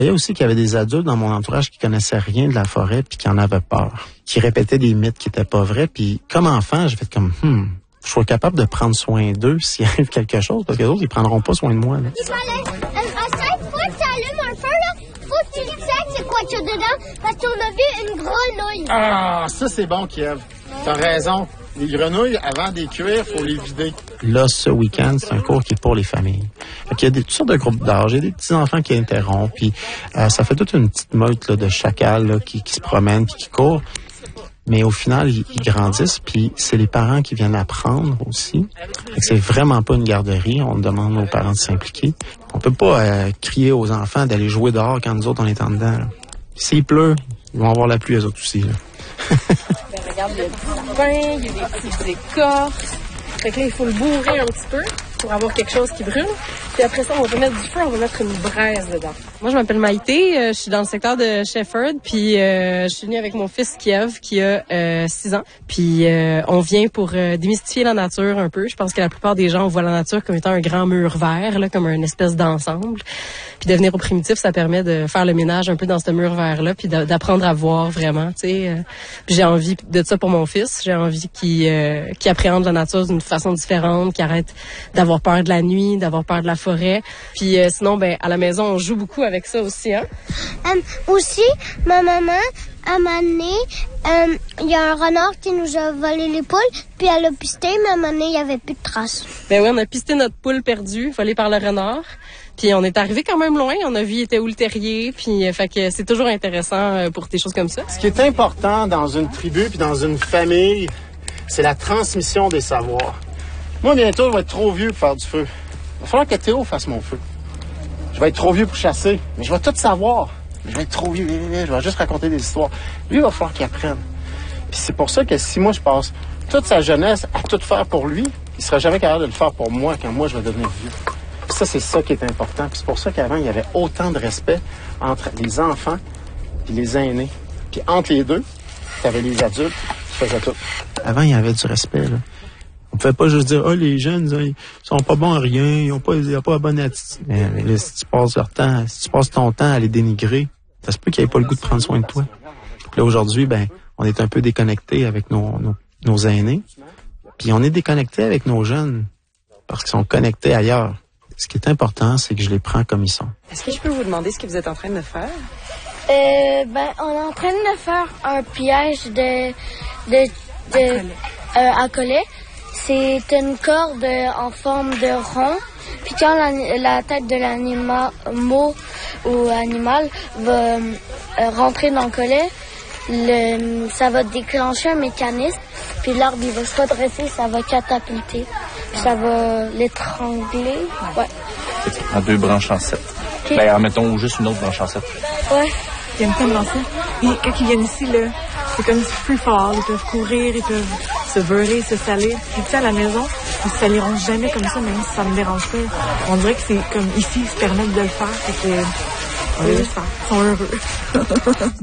Il y a aussi qu'il y avait des adultes dans mon entourage qui connaissaient rien de la forêt puis qui en avaient peur, qui répétaient des mythes qui étaient pas vrais. Puis comme enfant, j'ai fait comme, je suis capable de prendre soin d'eux s'il arrive quelque chose, parce que les autres, ils prendront pas soin de moi. Là. Il fallait, à chaque fois que tu allumes un feu, là, faut que tu checkes c'est quoi qu'il y a dedans, parce qu'on a vu une grenouille. Ah, ça c'est bon, Kiev. T'as raison. Les grenouilles, avant de les cuire, faut les vider. Là, ce week-end, c'est un cours qui est pour les familles. Il y a toutes sortes de groupes d'âge. Il y a des petits-enfants qui interrompent. Puis ça fait toute une petite meute là, de chacals là, qui se promènent puis qui courent. Mais au final, ils grandissent. Puis c'est les parents qui viennent apprendre aussi. C'est vraiment pas une garderie. On demande aux parents de s'impliquer. On peut pas crier aux enfants d'aller jouer dehors quand nous autres, on est en dedans. Là. S'il pleut, ils vont avoir la pluie, eux autres aussi. Là. Regarde, il y a du pain, il y a des petites écorces. Fait que là, il faut le bourrer un petit peu pour avoir quelque chose qui brûle. Puis après ça, on va mettre du feu, on va mettre une braise dedans. Moi, je m'appelle Maïté, je suis dans le secteur de Shefford, puis je suis venue avec mon fils Kiev qui a 6 ans. Puis on vient pour démystifier la nature un peu. Je pense que la plupart des gens voient la nature comme étant un grand mur vert, là, comme une espèce d'ensemble. Puis de venir au primitif, ça permet de faire le ménage un peu dans ce mur vert-là, puis d'apprendre à voir vraiment, tu sais. Puis j'ai envie de ça pour mon fils. J'ai envie qu'il appréhende la nature d'une façon différente, qu'il arrête d'avoir peur de la nuit, d'avoir peur de la forêt. Puis sinon, ben à la maison, on joue beaucoup avec ça aussi, hein. Aussi, ma maman, à un moment donné, il y a un renard qui nous a volé les poules, puis elle a pisté, mais à un moment donné, il n'y avait plus de traces. Ben oui, on a pisté notre poule perdue, volée par le renard. Puis on est arrivé quand même loin, on a vu il était où le terrier, puis fait que c'est toujours intéressant pour des choses comme ça. Ce qui est important dans une tribu puis dans une famille, c'est la transmission des savoirs. Moi, bientôt, je vais être trop vieux pour faire du feu. Il va falloir que Théo fasse mon feu. Je vais être trop vieux pour chasser, mais je vais tout savoir. Je vais être trop vieux, je vais juste raconter des histoires. Lui, il va falloir qu'il apprenne. Puis c'est pour ça que si moi, je passe toute sa jeunesse à tout faire pour lui, il sera jamais capable de le faire pour moi quand moi, je vais devenir vieux. Puis ça, c'est ça qui est important. Puis c'est pour ça qu'avant, il y avait autant de respect entre les enfants et les aînés. Puis entre les deux, tu avais les adultes qui faisaient tout. Avant, il y avait du respect, là. On pouvait pas juste dire, les jeunes, ils sont pas bons à rien, ils ont pas la bonne attitude. Mais là, si tu passes ton temps à les dénigrer, ça se peut qu'ils aient pas le goût de prendre soin de toi. Puis là, aujourd'hui, on est un peu déconnecté avec nos aînés. Puis on est déconnecté avec nos jeunes parce qu'ils sont connectés ailleurs. Ce qui est important, c'est que je les prends comme ils sont. Est-ce que je peux vous demander ce que vous êtes en train de faire? On est en train de faire un piège à collet. C'est une corde en forme de rond. Puis quand la tête de l'animal ou animal va rentrer dans le collet, ça va déclencher un mécanisme. Puis l'arbre, il va se redresser, ça va catapulter. Puis ça va l'étrangler. Ouais. En 2 branches en 7. Okay. Ben, mettons juste une autre branche en 7. Ouais. Ils aiment tellement ça. Et quand ils viennent ici, là, c'est comme plus fort. Ils peuvent courir, ils peuvent se beurrer, se salir. Puis tu sais, à la maison, ils se saliront jamais comme ça, même si ça me dérange pas. On dirait que c'est comme ici, ils se permettent de le faire. Fait que, on les laisse faire. Ils sont heureux.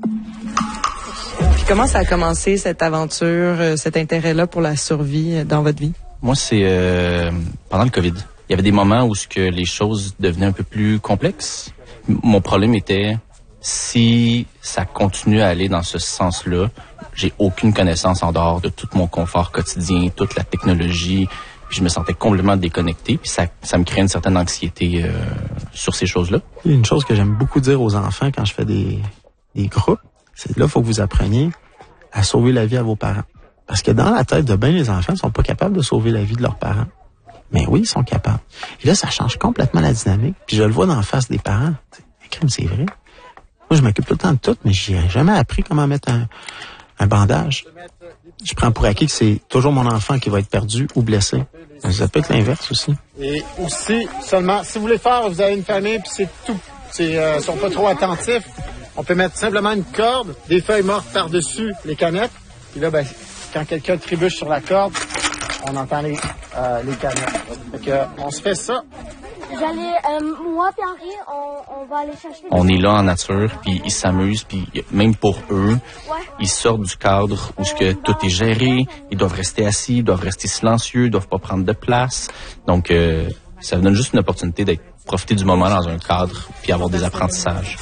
Puis comment ça a commencé, cette aventure, cet intérêt-là pour la survie dans votre vie? Moi, c'est pendant le COVID. Il y avait des moments où les choses devenaient un peu plus complexes. Mon problème était, si ça continue à aller dans ce sens-là, j'ai aucune connaissance en dehors de tout mon confort quotidien, toute la technologie. Puis je me sentais complètement déconnecté. Puis ça me crée une certaine anxiété sur ces choses-là. Il y a une chose que j'aime beaucoup dire aux enfants quand je fais des groupes, c'est là, il faut que vous appreniez à sauver la vie à vos parents. Parce que dans la tête de bien les enfants, ils sont pas capables de sauver la vie de leurs parents. Mais oui, ils sont capables. Et là, ça change complètement la dynamique. Puis je le vois dans la face des parents. C'est vrai. Moi, je m'occupe tout le temps de tout, mais j'ai jamais appris comment mettre un bandage. Je prends pour acquis que c'est toujours mon enfant qui va être perdu ou blessé. Ça peut être l'inverse aussi. Et aussi, seulement, si vous voulez faire, vous avez une famille, puis c'est tout. Ils sont pas trop attentifs. On peut mettre simplement une corde, des feuilles mortes par-dessus les canettes. Puis là, quand quelqu'un trébuche sur la corde, on entend les canettes. Fait que, on se fait ça. Moi et Henri, on va aller chercher... On est là en nature, puis ils s'amusent, puis même pour eux, ils sortent du cadre où tout est géré, ils doivent rester assis, ils doivent rester silencieux, ils doivent pas prendre de place. Donc, ça donne juste une opportunité d'être profiter du moment dans un cadre, puis avoir des apprentissages.